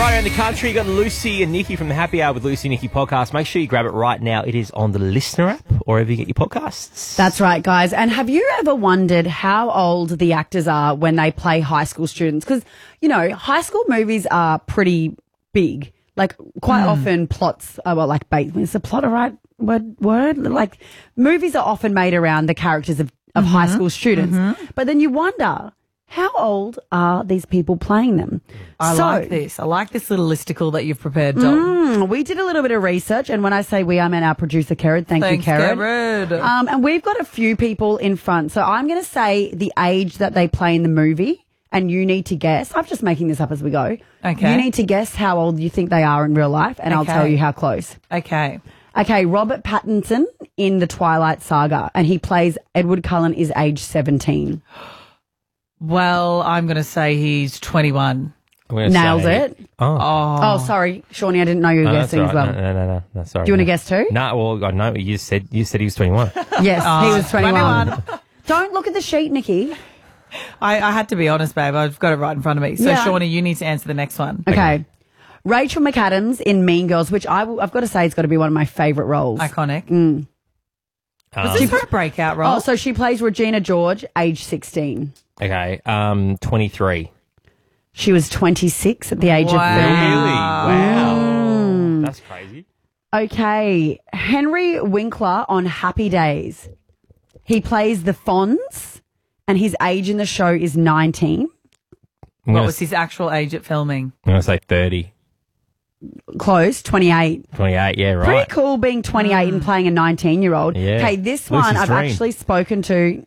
Right around the country, you got Lucy and Nikki from the Happy Hour with Lucy and Nikki podcast. Make sure you grab it right now. It is on the Listener app or wherever you get your podcasts. That's right, guys. And have you ever wondered how old the actors are when they play high school students? Because, you know, high school movies are pretty big. Like, quite often plots are, well, like, is the plot a right word? Like, movies are often made around the characters of high school students. But then you wonder, how old are these people playing them? I like this. I like this little listicle that you've prepared, Dom. We did a little bit of research, and when I say we, I mean our producer, Kerrod. Thanks you, Kerrod. And we've got a few people in front. So I'm going to say the age that they play in the movie, and you need to guess. I'm just making this up as we go. Okay. You need to guess how old you think they are in real life, and I'll tell you how close. Okay. Okay, Robert Pattinson in the Twilight Saga, and he plays Edward Cullen is age 17. Well, I'm going to say he's 21. Nailed it. Oh, sorry, Shawnee, I didn't know you were guessing as well. No, sorry. Do you want to guess too? No, well, I know you said he was 21. Yes, he was 21. Don't look at the sheet, Nikki. I had to be honest, babe. I've got it right in front of me. So, Yeah. Shawnee, you need to answer the next one. Okay. Rachel McAdams in Mean Girls, which I've got to say it's got to be one of my favourite roles. Iconic. Was this her breakout role? Oh, so she plays Regina George, age 16. Okay, 23. She was 26 at the age of Really? filming. Wow. That's crazy. Okay. Henry Winkler on Happy Days. He plays the Fonz, and his age in the show is 19. What was his actual age at filming? I'm going to say 30. Close, 28. 28, yeah, right. Pretty cool being 28 and playing a 19-year-old. Yeah. Okay, this Lucy's one I've dream. actually spoken to.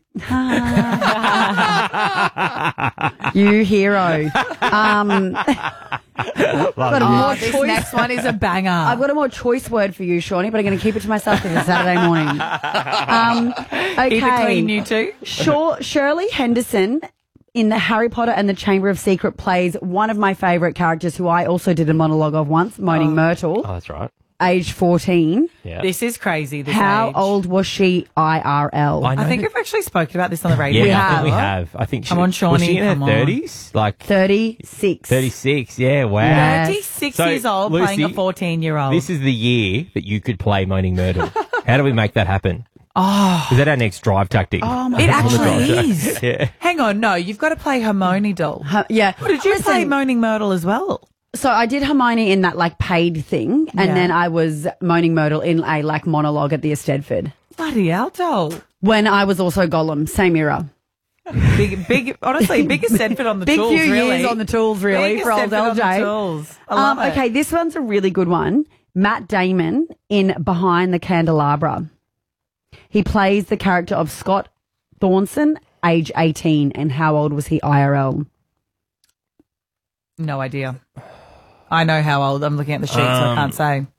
You hero. Got a more This choice. next one is a banger. I've got a more choice word for you, Shawnee, but I'm going to keep it to myself because it's Saturday morning. Okay. Keep it clean, you two. Shirley Henderson in the Harry Potter and the Chamber of Secret plays one of my favourite characters who I also did a monologue of once, Moaning Myrtle, Oh, that's right. age 14. Yeah. This is crazy. This How age. old was she IRL? I know I think that- we've actually spoken about this on the radio. Yeah, I think we have. I think Come on, was Shawnee, she in her come on. 30s? Like 36. 36, yeah, wow. Yeah. 36 So, years old Lucy, playing a 14-year-old. This is the year that you could play Moaning Myrtle. How do we make that happen? Oh. Is that our next drive tactic? Oh, my It God. actually is. Yeah. Hang on, no, you've got to play Hermione doll. Yeah. What, did you Listen, play Moaning Myrtle as well? So I did Hermione in that like paid thing, and Yeah. then I was Moaning Myrtle in a like monologue at the Eisteddfod. Bloody hell, doll. When I was also Gollum, same era. Big, honestly, biggest Stedford on the Big tools, few really. years on the tools, really, Biggest for old Stedford on the LJ. tools. I love it. Okay, this one's a really good one. Matt Damon in Behind the Candelabra. He plays the character of Scott Thornton, age 18. And how old was he IRL? No idea. I know how old. I'm looking at the sheet, so I can't say.